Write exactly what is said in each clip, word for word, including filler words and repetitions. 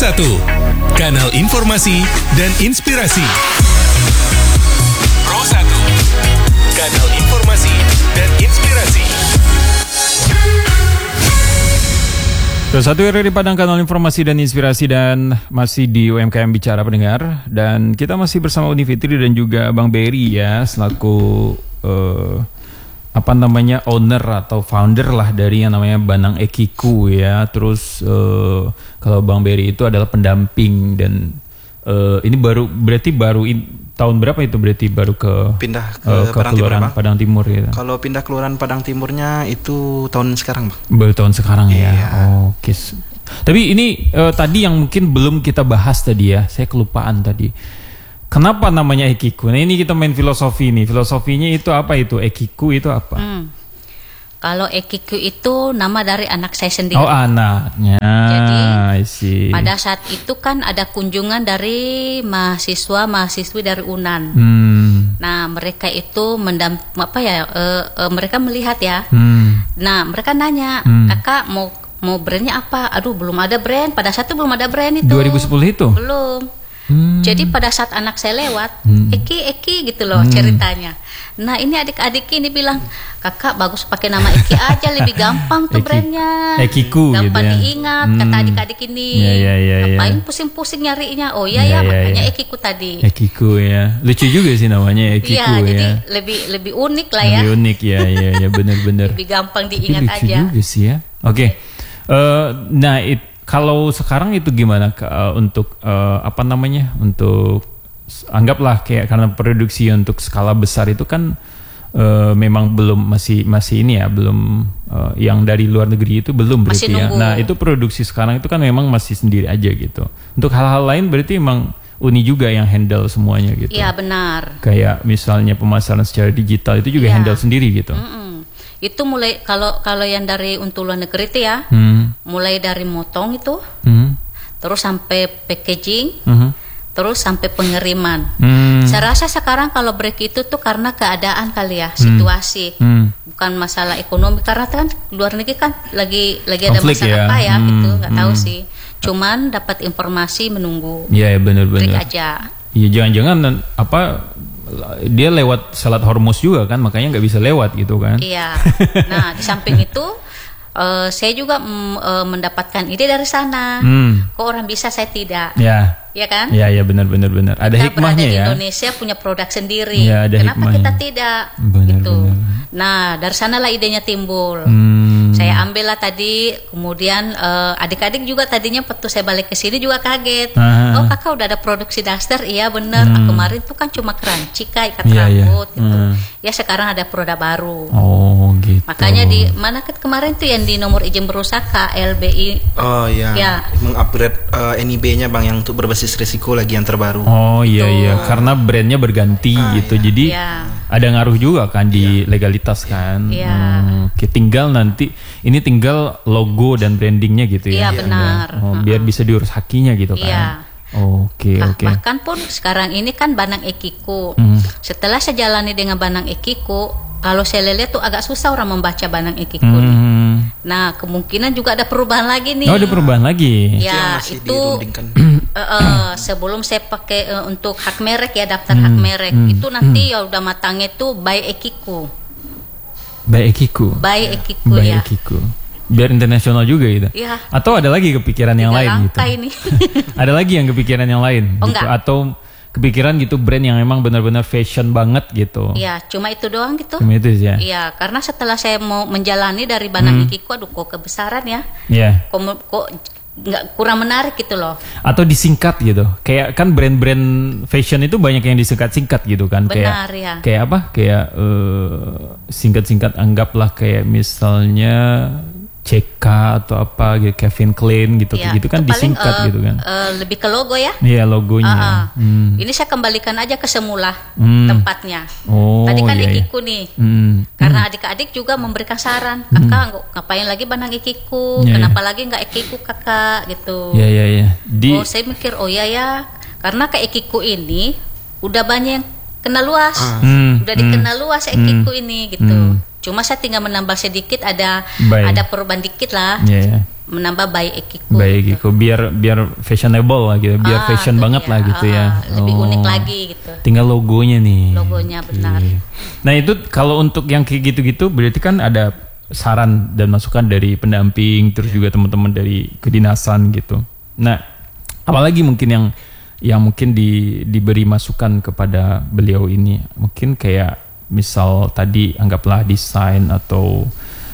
satu, kanal informasi dan inspirasi. Pro satu, kanal informasi dan inspirasi. Pro satu R R I Padang, kanal informasi dan inspirasi, dan masih di U M K M Bicara pendengar. Dan kita masih bersama Uni Fitri dan juga Bang Berry ya, selaku uh, apa namanya owner atau founder lah dari yang namanya Banang Ekiku ya. Terus uh, kalau Bang Berry itu adalah pendamping, dan uh, ini baru berarti baru in, tahun berapa itu berarti baru ke pindah ke, uh, ke Padang Kelurahan Timur, Padang Timur ya. Kalau pindah Kelurahan Padang Timurnya itu tahun sekarang, Bang. Baru tahun sekarang ya. Iya. Oh, oke. Tapi ini uh, tadi yang mungkin belum kita bahas tadi ya. Saya kelupaan tadi. Kenapa namanya Ekiku? Nah, ini kita main filosofi nih. Filosofinya itu apa itu? Ekiku itu apa? Hmm. Kalau Ekiku itu nama dari anak saya sendiri. Oh, anaknya. Jadi I see. pada saat itu kan ada kunjungan dari mahasiswa-mahasiswi dari Unan. Hmm. Nah, mereka itu mendam apa ya? Uh, uh, mereka melihat ya. Hmm. Nah, mereka nanya, Hmm. "Kakak mau mau brandnya apa?" Aduh, belum ada brand. Pada saat itu belum ada brand itu. dua ribu sepuluh itu? Belum. Hmm. Jadi pada saat anak saya lewat, Hmm. Eki Eki gitu loh Hmm. ceritanya. Nah, ini adik-adik ini bilang, "Kakak bagus pakai nama Eki aja, lebih gampang tuh Eki. brandnya. Ekiku gampang gitu ya. diingat," Hmm. kata adik-adik ini. Ya, ya, ya, Ngapain ya. pusing-pusing nyarinya? Oh iya Ya, ya, ya, makanya ya. Ekiku tadi. Ekiku ya. Lucu juga sih namanya Ekiku Iya, ya. jadi lebih lebih unik lah ya. Lebih unik ya, ya, ya benar-benar. Lebih gampang Tapi diingat lucu aja. juga sih ya. Oke. Eh, nah, it, kalau sekarang itu gimana uh, untuk uh, apa namanya? Untuk anggaplah kayak karena produksi untuk skala besar itu kan uh, memang belum masih masih ini ya, belum uh, yang dari luar negeri itu belum berarti Masih ya. nunggu. Nah, itu produksi sekarang itu kan memang masih sendiri aja gitu. Untuk hal-hal lain berarti emang Uni juga yang handle semuanya gitu. Iya, benar. Kayak misalnya pemasaran secara digital itu juga Iya. handle sendiri gitu. Mm-mm. Itu mulai kalau kalau yang dari untuk luar negeri itu ya, Hmm. mulai dari motong itu, Hmm. terus sampai packaging, Hmm. terus sampai pengiriman. Hmm. Saya rasa sekarang kalau break itu tuh karena keadaan kali ya, situasi, Hmm. bukan masalah ekonomi. Karena kan luar negeri kan lagi lagi ada Konflik masalah ya. apa ya, Hmm, gitu, nggak tahu hmm. sih. Cuman dapat informasi menunggu Iya, ya, break benar-benar. aja. Iya, jangan-jangan nan- apa dia lewat Selat Hormuz juga kan, makanya nggak bisa lewat gitu kan. Iya. Nah, di samping itu eh, saya juga mm, eh, mendapatkan ide dari sana. Hmm. Kok orang bisa, saya tidak. Ya. Ya kan? Ya, ya benar-benar benar. Ada Kita berada hikmahnya di ya. Indonesia punya produk sendiri. Ya, ada Kenapa hikmahnya. kita tidak? Benar, gitu. benar. Nah, dari sanalah idenya timbul. Hmm. Saya ambillah tadi, kemudian eh, adik-adik juga tadinya waktu saya balik ke sini juga kaget. Ah. Oh, kakak udah ada produksi daster? Iya bener. Hmm. Ah, kemarin tuh kan cuma keranci, Kak, ikat Iya, iya. rambut gitu. Hmm. Ya sekarang ada produk baru. Oh, gitu. Makanya di mana kan kemarin tuh yang di nomor izin berusaha K L B I. Oh iya, Ya. mengupgrade uh, N I B-nya, Bang, yang untuk berbasis risiko lagi yang terbaru. Oh iya Tuh. iya, karena brandnya berganti Ah, gitu, iya. jadi Iya. ada ngaruh juga kan di legalitas kan. Iya. Hmm, oke, tinggal nanti ini tinggal logo dan brandingnya gitu ya. Iya, benar. Oh, biar bisa diurus hakinya gitu kan. Iya. Oke Ah, oke. bahkan pun sekarang ini kan Banang Ekiku. Hmm. Setelah saya jalani dengan Banang Ekiku, kalau saya lihat tuh agak susah orang membaca Banang Ekiku nih. Hmm. Nah, kemungkinan juga ada perubahan lagi nih. Oh, ada perubahan lagi. Itu yang Ya, masih itu dirundingkan. eh, eh, sebelum saya pakai eh, untuk hak merek ya, daftar Hmm, hak merek. hmm, Itu nanti ya udah matangnya tuh by Ekiku. By Ekiku. By Ekiku By ya. Ekiku. Biar internasional juga gitu. Iya. Atau ada lagi kepikiran yang Tiga lain gitu. langkah ini. Ada lagi yang kepikiran yang lain Oh, gitu, enggak. atau kepikiran gitu brand yang memang benar-benar fashion banget gitu. Iya, cuma itu doang gitu. Cuma itu sih ya. Iya, karena setelah saya mau menjalani dari Banang Ekiku, aduh kok kebesaran ya. Iya. Kok, kok nggak kurang menarik gitu loh. Atau disingkat gitu. Kayak kan brand-brand fashion itu banyak yang disingkat-singkat gitu kan. Benar, kayak ya. kayak apa? Kayak eh, singkat-singkat anggaplah kayak misalnya C K atau apa gitu, Kevin Klein gitu Ya, gitu kan itu paling, disingkat eh, gitu kan. eh, lebih ke logo ya. Iya, logonya. Ah, ah. Hmm. Ini saya kembalikan aja ke semula Hmm. tempatnya. Oh, Tadi kan iya, iya. Ekiku nih. Hmm. Karena adik-adik juga memberikan saran, kakak nggak- ngapain lagi Banang Ekiku, Iya, kenapa lagi nggak Ekiku kakak gitu. Iya, iya, iya. Di Oh, saya mikir oh iya ya, karena ke Ekiku ini udah banyak yang kenal luas, Hmm, udah hmm, dikenal luas Ekiku ini gitu. Hmm. Cuma saya tinggal menambah sedikit, ada Baik. ada perubahan dikit lah. Iya, iya. menambah by Ekiku. Baik gitu. Biar biar fashionable lah gitu, biar Ah, fashion tuh banget dia. lah gitu Ah, ya. lebih Oh. unik lagi gitu. Tinggal logonya nih. Logonya benar. Oke. Nah itu kalau untuk yang kayak gitu-gitu berarti kan ada saran dan masukan dari pendamping, terus juga teman-teman dari kedinasan gitu. Nah apalagi mungkin yang yang mungkin di, diberi masukan kepada beliau ini, mungkin kayak misal tadi anggaplah desain atau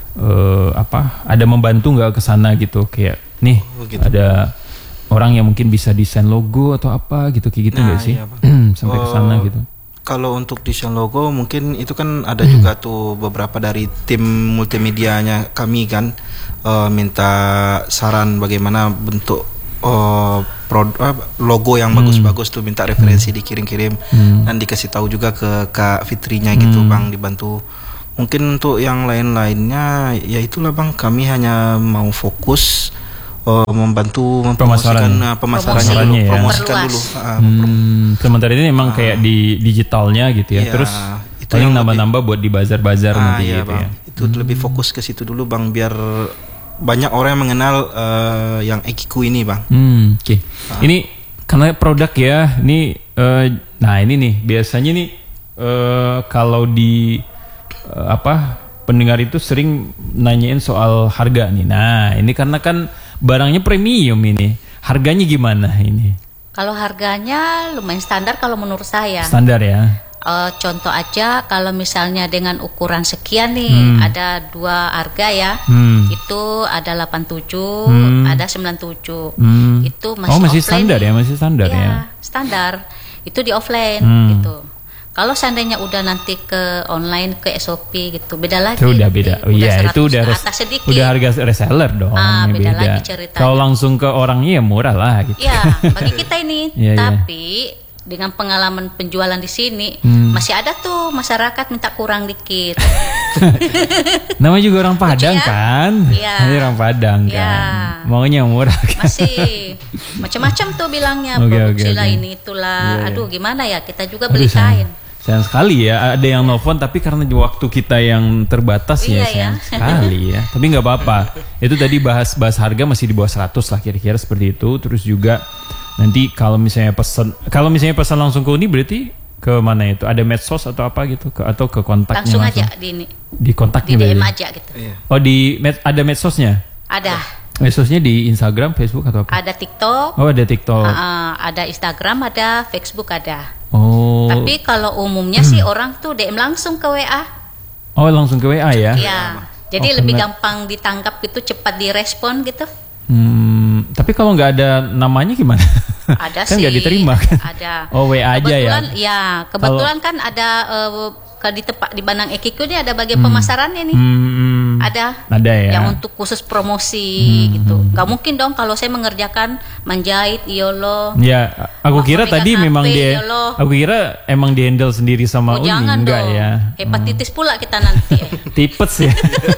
eh, apa, ada membantu nggak ke sana gitu, kayak nih Oh, gitu. ada orang yang mungkin bisa desain logo atau apa gitu, kayak gitu Nah, nggak sih? iya, Bang. Sampai ke sana Oh, gitu. Kalau untuk desain logo mungkin itu kan ada juga tuh beberapa dari tim multimedianya kami kan eh, minta saran bagaimana bentuk eh, prod- apa, logo yang bagus-bagus tuh, minta referensi dikirim-kirim dan dikasih tahu juga ke Kak Fitrinya gitu Bang, dibantu. Mungkin untuk yang lain-lainnya ya itulah Bang, kami hanya mau fokus eh, membantu mempromosikan Pemasaran. eh, pemasarannya Promosi. dulu, Ya. promosikan Memperluas. dulu. Ah, memprom- Hmm, sementara ini memang kayak di digitalnya gitu ya. Iya, Terus itu paling yang nambah-nambah buat di bazar-bazar Ah, nanti iya, gitu Bang. ya. Itu lebih fokus ke situ dulu Bang, biar banyak orang yang mengenal eh, yang Ekiku ini Bang. Hmm, oke. Ini karena produk ya. Ini eh, nah ini nih biasanya nih eh, kalau di eh, apa pendengar itu sering nanyain soal harga nih. Nah, ini karena kan barangnya premium ini. Harganya gimana ini? Kalau harganya lumayan standar kalau menurut saya. Standar ya. Eh, contoh aja kalau misalnya dengan ukuran sekian nih, Hmm. ada dua harga ya. Hmm. Itu ada delapan puluh tujuh, Hmm. ada sembilan puluh tujuh. Hmm. Itu masih Oh, masih offline standar nih. ya, masih standar Iya, ya. standar. Itu di offline Hmm. gitu. Kalau seandainya udah nanti ke online, ke S O P gitu, beda lagi. Itu udah nanti. beda. Oh iya, seratus itu udah ke res- atas sedikit. udah harga reseller dong. Ah, ya beda lagi ceritanya. Kalau langsung ke orangnya ya murah lah gitu. Iya, bagi kita ini. Iya, iya. Tapi dengan pengalaman penjualan di sini Hmm. masih ada tuh masyarakat minta kurang dikit. Namanya juga orang Padang ya? kan? Iya. Ini orang Padang Iya. kan. Maunya yang murah. Kan? Masih macam-macam tuh bilangnya, Oke, produksi oke, lah oke. ini itulah. Iya, iya. Aduh, gimana ya, kita juga Aduh, beli sayang. kain. Sayang sekali ya, ada yang nelfon tapi karena waktu kita yang terbatas ya Iya, sayang ya. sekali ya. Tapi nggak apa-apa. Itu tadi bahas-bahas harga masih di bawah seratus lah kira-kira seperti itu. Terus juga nanti kalau misalnya pesan, kalau misalnya pesan langsung ke Uni berarti ke mana itu? Ada medsos atau apa gitu? Ke, atau ke kontaknya Langsung langsung? aja di ini, Di kontaknya di D M berarti? aja gitu. Iya. Oh di med, ada medsosnya? Ada, Medsosnya di Instagram, Facebook atau apa? ada TikTok, Oh ada TikTok. uh, ada Instagram, ada Facebook ada. Oh. Tapi kalau umumnya sih orang tuh D M langsung ke W A. Oh langsung ke W A ya? Iya. Jadi Oh, lebih kena- gampang ditangkap gitu, cepat direspon gitu. Hmm, tapi kalau nggak ada namanya gimana? Ada kan sih. nggak diterima kan? Ada. Oh W A aja ya? Kebetulan, ya. kebetulan kan ada eh, ke di tempat di Banang Ekiku ini ada bagian Hmm. pemasarannya nih. Hmm, hmm. Ada. Ada ya? Yang untuk khusus promosi Hmm, gitu. Gak mungkin dong kalau saya mengerjakan menjahit iolo. Ya, aku Mau kira pemegang tadi H P, memang dia, ya loh. aku kira emang di handle sendiri sama Oh, Uni, jangan enggak dong. ya? Hepatitis pula kita nanti. Tipes ya?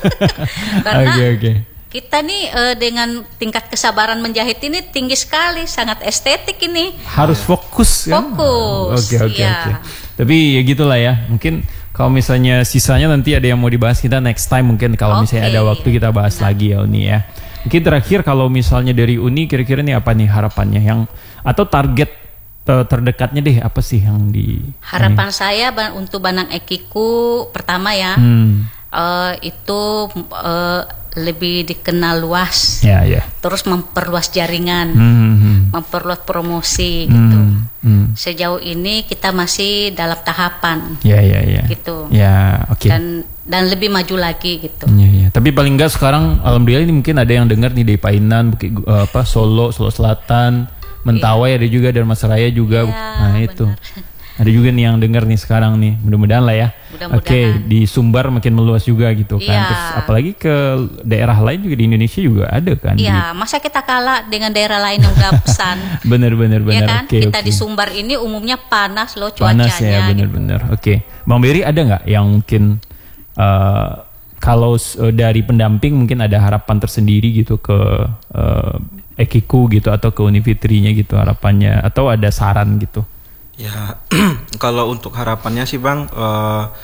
Karena Oke oke. kita nih eh, dengan tingkat kesabaran menjahit ini tinggi sekali, sangat estetik ini. Harus fokus ya? Fokus, Oke oke iya. oke. Tapi ya gitulah ya, mungkin kalau misalnya sisanya nanti ada yang mau dibahas kita next time mungkin kalau misalnya Oke. ada waktu kita bahas lagi ya Uni ya. Mungkin terakhir kalau misalnya dari Uni kira-kira nih apa nih harapannya yang atau target eh, terdekatnya deh apa sih yang di Harapan saya ban- untuk Banang Ekiku pertama ya, Hmm, eh, itu eh, lebih dikenal luas, ya ya. terus memperluas jaringan, Hmm, hmm, hmm. memperluas promosi gitu. Hmm, hmm. Sejauh ini kita masih dalam tahapan Ya ya ya. gitu, Ya oke. dan dan lebih maju lagi gitu. Ya, ya. Tapi paling enggak sekarang alhamdulillah ini mungkin ada yang dengar nih dari Painan, Bukit eh, apa Solo, Solo Selatan, Mentawai ada juga, dan Mas Raya juga. Iya, Nah itu. benar. Ada juga nih yang dengar nih sekarang nih. Mudah-mudahan lah ya. Mudah-mudahan. Oke, di Sumbar makin meluas juga gitu kan. Iya. Terus apalagi ke daerah lain juga di Indonesia juga ada kan. Iya, masa kita kalah dengan daerah lain yang udah pesan? Bener-bener Ya bener. kan, Oke, kita oke. di Sumbar ini umumnya panas loh cuacanya. Panas ya, gitu. bener-bener. Oke, Bang Beri ada nggak yang mungkin eh, kalau eh, dari pendamping mungkin ada harapan tersendiri gitu ke eh, Ekiku gitu atau ke Unifitrinya gitu harapannya, atau ada saran gitu? Ya, kalau untuk harapannya sih Bang, eh,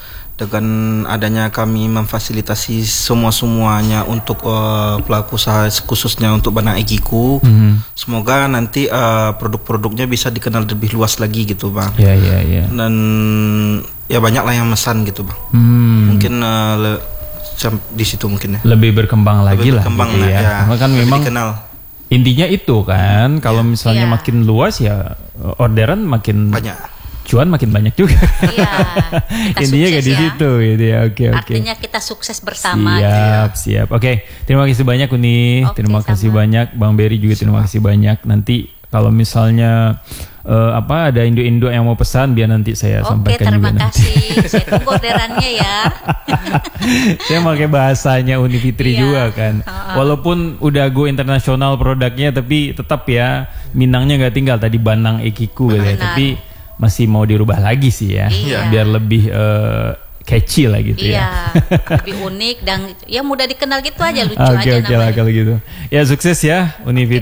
dengan adanya kami memfasilitasi semua-semuanya untuk uh, pelaku usaha khususnya untuk Banang Ekiku. Mm-hmm. Semoga nanti uh, produk-produknya bisa dikenal lebih luas lagi gitu Bang. Iya, iya, iya. Dan ya banyak lah yang mesan gitu Bang. Hmm. Mungkin uh, le- di situ mungkin ya. Lebih berkembang lagi Lebih lah berkembang gitu lah, ya. ya. Karena kan Lebih memang dikenal. Intinya itu kan, kalau misalnya Iya. makin luas ya orderan makin Banyak. cuan makin banyak juga. Iya, kita Intinya kayak sukses di ya. situ gitu ya. Oke, oke. Artinya kita sukses bersama. Siap, gitu ya. siap. Oke, terima kasih banyak Uni. Oke, terima kasih sama. banyak Bang Berry juga terima kasih banyak. Nanti kalau misalnya eh, apa ada indo-indo yang mau pesan biar nanti saya Oke, sampaikan terima juga nanti. kasih. Saya tunggu orderannya ya. Saya pakai bahasanya Uni Fitri Iya. juga kan. Walaupun udah go internasional produknya tapi tetap ya Minangnya nggak tinggal tadi Banang Ekiku gitu ya. Benar. Tapi masih mau dirubah lagi sih ya. Iya. Biar lebih eh, catchy lah gitu Iya, ya. lebih unik dan ya mudah dikenal gitu aja, lucu Oke aja oke lah namanya. kalau gitu. Ya sukses ya Uni Fitri.